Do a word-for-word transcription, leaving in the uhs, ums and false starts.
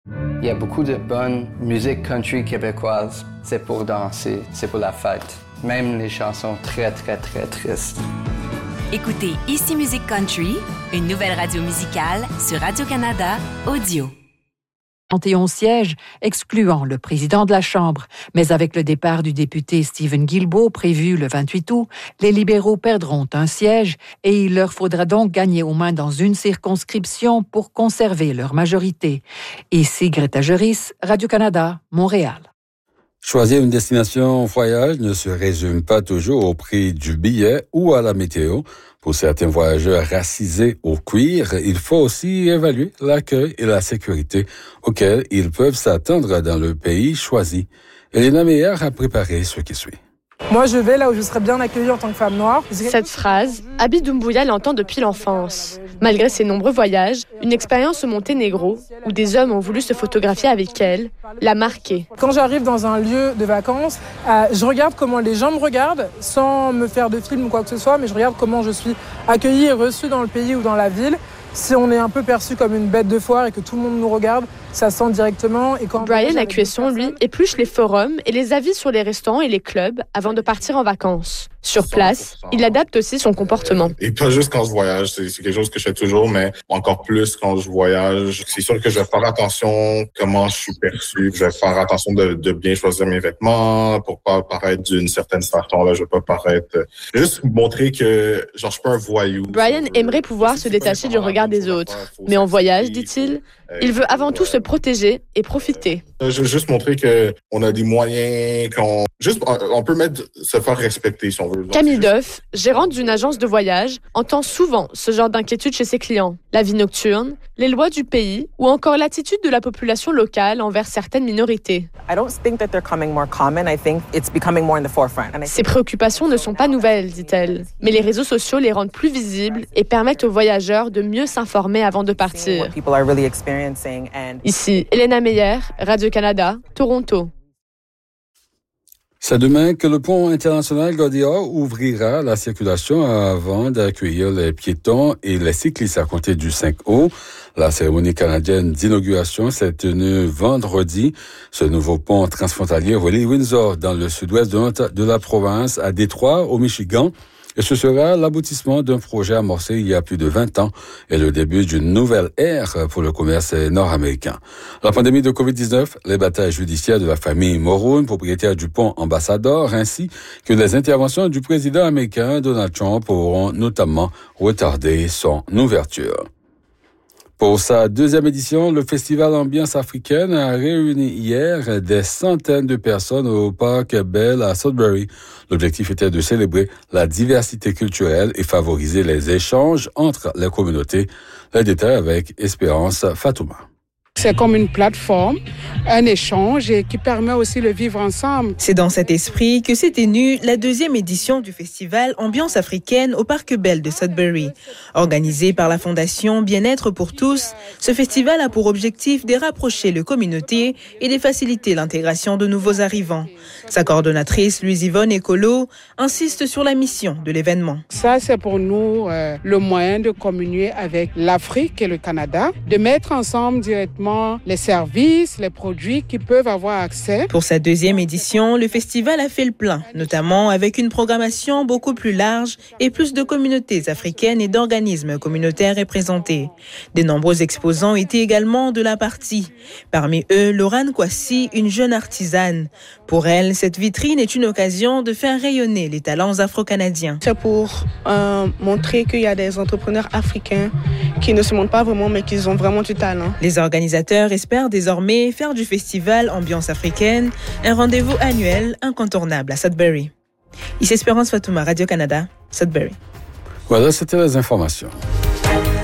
Il y a beaucoup de bonne musique country québécoise. C'est pour danser, c'est pour la fête. Même les chansons très, très, très tristes. Écoutez Ici Musique Country, une nouvelle radio musicale sur Radio-Canada Audio. trente et onze sièges, excluant le président de la Chambre. Mais avec le départ du député Stephen Guilbeault, prévu le vingt-huit août, les libéraux perdront un siège et il leur faudra donc gagner au moins dans une circonscription pour conserver leur majorité. Ici Greta Geris, Radio-Canada, Montréal. Choisir une destination voyage ne se résume pas toujours au prix du billet ou à la météo. Pour certains voyageurs racisés au cuir, il faut aussi évaluer l'accueil et la sécurité auxquels ils peuvent s'attendre dans le pays choisi. Elena Meyer a préparé ce qui suit. Moi, je vais là où je serai bien accueillie en tant que femme noire. Cette phrase, Abby Doumbouya l'entend depuis l'enfance. Malgré ses nombreux voyages, une expérience au Monténégro, où des hommes ont voulu se photographier avec elle, l'a marquée. Quand j'arrive dans un lieu de vacances, euh, je regarde comment les gens me regardent, sans me faire de film ou quoi que ce soit, mais je regarde comment je suis accueillie et reçue dans le pays ou dans la ville. Si on est un peu perçu comme une bête de foire et que tout le monde nous regarde, ça sent directement. Et quand Brian Acuesson, lui, épluche les forums et les avis sur les restaurants et les clubs avant de partir en vacances. Sur place, il adapte aussi son comportement. Et pas juste quand je voyage, c'est, c'est quelque chose que je fais toujours, mais encore plus quand je voyage. C'est sûr que je vais faire attention comment je suis perçu. Je vais faire attention de, de bien choisir mes vêtements pour pas paraître d'une certaine façon. Là, je vais pas paraître... Juste montrer que genre, je suis pas un voyou. Brian aimerait pouvoir se détacher du regard des autres. Mais en voyage, dit-il, il veut avant tout se protéger et profiter. Je veux juste montrer qu'on a des moyens, qu'on juste on peut mettre se faire respecter si on veut. Camille Duff, gérante d'une agence de voyage, entend souvent ce genre d'inquiétude chez ses clients. La vie nocturne, les lois du pays ou encore l'attitude de la population locale envers certaines minorités. Ces préoccupations ne sont pas nouvelles, dit-elle. Mais les réseaux sociaux les rendent plus visibles et permettent aux voyageurs de mieux s'informer avant de partir. Ici, Elena Meyer, Radio-Canada, Toronto. C'est demain que le pont international Gordillard ouvrira la circulation avant d'accueillir les piétons et les cyclistes à compter du cinq août. La cérémonie canadienne d'inauguration s'est tenue vendredi. Ce nouveau pont transfrontalier relie Windsor dans le sud-ouest de, de la province à Détroit, au Michigan. Et ce sera l'aboutissement d'un projet amorcé il y a plus de vingt ans et le début d'une nouvelle ère pour le commerce nord-américain. La pandémie de covid dix-neuf, les batailles judiciaires de la famille Mulroney, propriétaire du pont Ambassador, ainsi que les interventions du président américain Donald Trump auront notamment retardé son ouverture. Pour sa deuxième édition, le festival Ambiance africaine a réuni hier des centaines de personnes au parc Bell à Sudbury. L'objectif était de célébrer la diversité culturelle et favoriser les échanges entre les communautés. Les détails avec Espérance Fatouma. C'est comme une plateforme, un échange et qui permet aussi de vivre ensemble. C'est dans cet esprit que s'est tenue la deuxième édition du festival Ambiance africaine au Parc Bell de Sudbury. Organisé par la Fondation Bien-être pour tous, ce festival a pour objectif de rapprocher les communautés et de faciliter l'intégration de nouveaux arrivants. Sa coordonnatrice, Louise-Yvonne Écolo, insiste sur la mission de l'événement. Ça, c'est pour nous euh, le moyen de communier avec l'Afrique et le Canada, de mettre ensemble directement les services, les produits qui peuvent avoir accès. Pour sa deuxième édition, le festival a fait le plein, notamment avec une programmation beaucoup plus large et plus de communautés africaines et d'organismes communautaires représentés. De nombreux exposants étaient également de la partie. Parmi eux, Laurane Kwasi, une jeune artisane. Pour elle, cette vitrine est une occasion de faire rayonner les talents afro-canadiens. C'est pour euh, montrer qu'il y a des entrepreneurs africains qui ne se montrent pas vraiment, mais qui ont vraiment du talent. Les organisateurs espèrent désormais faire du festival Ambiance africaine un rendez-vous annuel incontournable à Sudbury. Ici Espérance Fatouma, Radio-Canada, Sudbury. Voilà, c'était les informations.